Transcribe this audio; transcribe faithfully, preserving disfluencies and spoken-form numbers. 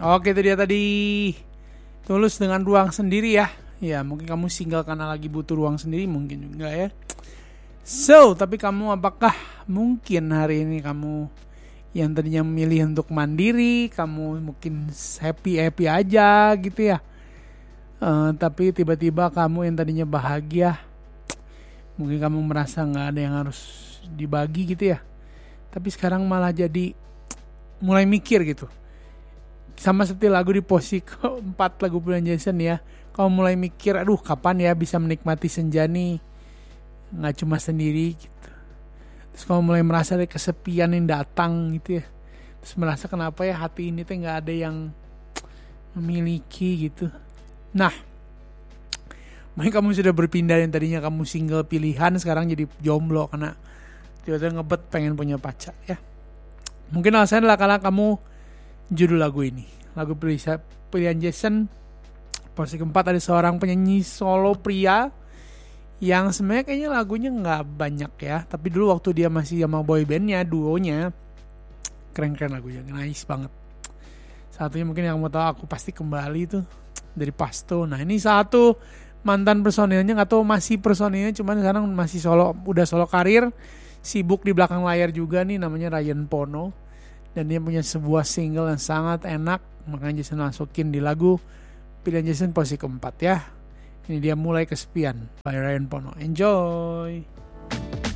Oke, itu dia tadi. Tulus dengan ruang sendiri ya. Ya mungkin kamu single karena lagi butuh ruang sendiri, mungkin juga ya. So, tapi kamu apakah mungkin hari ini kamu yang tadinya memilih untuk mandiri, kamu mungkin happy-happy aja gitu ya. Uh, tapi tiba-tiba kamu yang tadinya bahagia, mungkin kamu merasa gak ada yang harus dibagi gitu ya. Tapi sekarang malah jadi mulai mikir gitu. Sama seperti lagu di posisi keempat lagu Brian Johnson ya. Kamu mulai mikir, aduh kapan ya bisa menikmati senja nih, gak cuma sendiri gitu. Terus kamu mulai merasa ada kesepian yang datang gitu ya. Terus merasa kenapa ya hati ini tuh gak ada yang memiliki gitu. Nah, mungkin kamu sudah berpindah yang tadinya kamu single pilihan, sekarang jadi jomblo karena tiba-tiba ngebet pengen punya pacar ya. Mungkin alasannya adalah karena kamu judul lagu ini, lagu pilihan Jason. Posisi keempat ada seorang penyanyi solo pria yang sebenarnya kayaknya lagunya nggak banyak ya, tapi dulu waktu dia masih sama boy bandnya, duonya keren-keren lagunya, nice banget. Satunya mungkin yang mau tahu Aku Pasti Kembali tuh dari Pasto. Nah ini satu mantan personilnya, nggak tahu masih personilnya, cuman sekarang masih solo, udah solo karir, sibuk di belakang layar juga nih, namanya Ryan Pono. Dan dia punya sebuah single yang sangat enak, makanya Jason masukin di lagu pilihan Jason posisi keempat ya. Ini dia Mulai Kesepian by Ryan Pono. Enjoy.